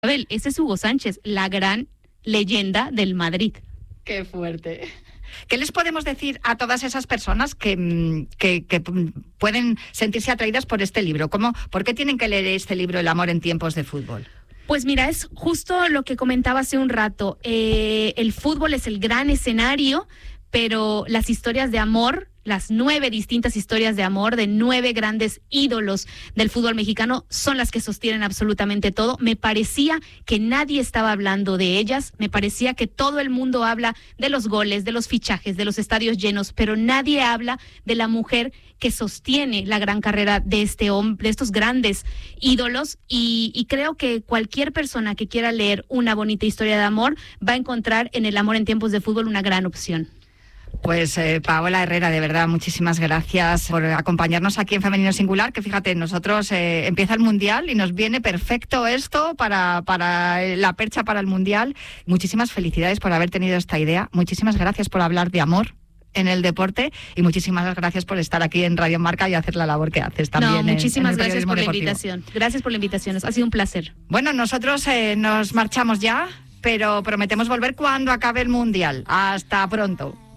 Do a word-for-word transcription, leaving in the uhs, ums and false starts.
Abel, ese es Hugo Sánchez, la gran leyenda del Madrid. Qué fuerte. ¿Qué les podemos decir a todas esas personas que, que, que pueden sentirse atraídas por este libro? ¿Cómo, ¿Por qué tienen que leer este libro, El amor en tiempos de fútbol? Pues mira, es justo lo que comentaba hace un rato. Eh, el fútbol es el gran escenario, pero las historias de amor, las nueve distintas historias de amor de nueve grandes ídolos del fútbol mexicano son las que sostienen absolutamente todo. Me parecía que nadie estaba hablando de ellas, me parecía que todo el mundo habla de los goles, de los fichajes, de los estadios llenos, pero nadie habla de la mujer que sostiene la gran carrera de este hombre, de estos grandes ídolos, y, y creo que cualquier persona que quiera leer una bonita historia de amor va a encontrar en El amor en tiempos de fútbol una gran opción. Pues eh, Paola Herrera, de verdad, muchísimas gracias por acompañarnos aquí en Femenino Singular, que fíjate, nosotros eh, empieza el Mundial y nos viene perfecto esto para, para la percha para el Mundial. Muchísimas felicidades por haber tenido esta idea, muchísimas gracias por hablar de amor en el deporte y muchísimas gracias por estar aquí en Radio Marca y hacer la labor que haces también. No, muchísimas en, en el gracias por la deportivo. invitación. Gracias por la invitación, ha sido un placer. Bueno, nosotros eh, nos marchamos ya, pero prometemos volver cuando acabe el Mundial. Hasta pronto.